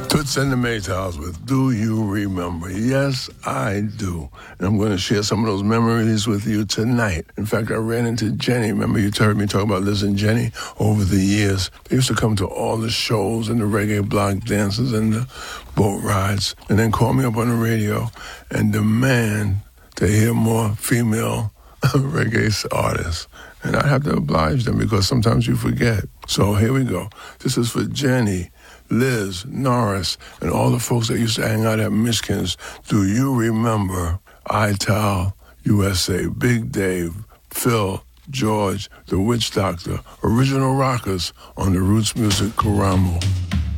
Toots and the Maytals with Do You Remember? Yes, I do. And I'm going to share some of those memories with you tonight. In fact, I ran into Jenny. Remember you heard me talk about Liz and Jenny over the years. They used to come to all the shows and the reggae block dances and the boat rides and then call me up on the radio and demand to hear more female reggae artists. And I have to oblige them because sometimes you forget. So here we go. This is for Jenny, Liz, Norris, and all the folks that used to hang out at Mishkin's. Do you remember Ital USA, Big Dave, Phil, George, The Witch Doctor, Original Rockers on the Roots Music Karamu?